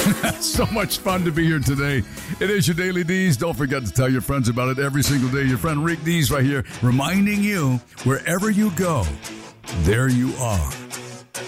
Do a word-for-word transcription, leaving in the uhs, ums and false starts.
So much fun to be here today. It is your Daily D's. Don't forget to tell your friends about it every single day. Your friend Rick Dees right here reminding you, wherever you go, there you are.